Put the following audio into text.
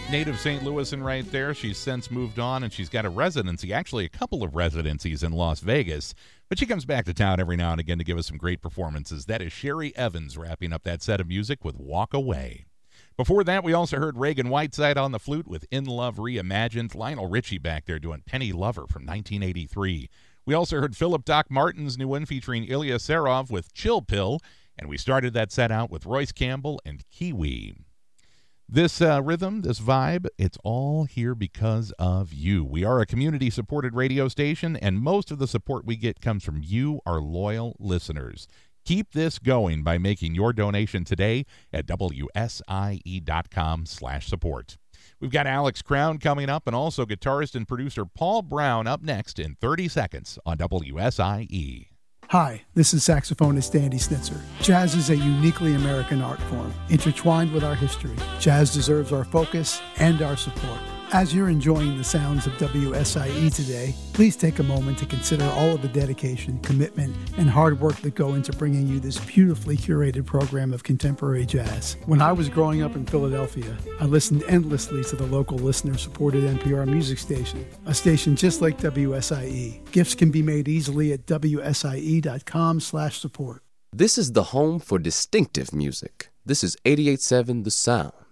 Native St. Louisan right there. She's since moved on, and she's got a residency, actually a couple of residencies in Las Vegas. But she comes back to town every now and again to give us some great performances. That is Sherry Evans wrapping up that set of music with Walk Away. Before that, we also heard Reagan Whiteside on the flute with In Love Reimagined. Lionel Richie back there doing Penny Lover from 1983. We also heard Philip Doc Martin's new one featuring Ilya Serov with Chill Pill. And we started that set out with Royce Campbell and Kiwi. This rhythm, this vibe, it's all here because of you. We are a community-supported radio station, and most of the support we get comes from you, our loyal listeners. Keep this going by making your donation today at WSIE.com/support. We've got Alex Crown coming up, and also guitarist and producer Paul Brown up next in 30 seconds on WSIE. Hi, this is saxophonist Andy Snitzer. Jazz is a uniquely American art form, intertwined with our history. Jazz deserves our focus and our support. As you're enjoying the sounds of WSIE today, please take a moment to consider all of the dedication, commitment, and hard work that go into bringing you this beautifully curated program of contemporary jazz. When I was growing up in Philadelphia, I listened endlessly to the local listener-supported NPR music station, a station just like WSIE. Gifts can be made easily at WSIE.com/support. This is the home for distinctive music. This is 88.7 The Sound.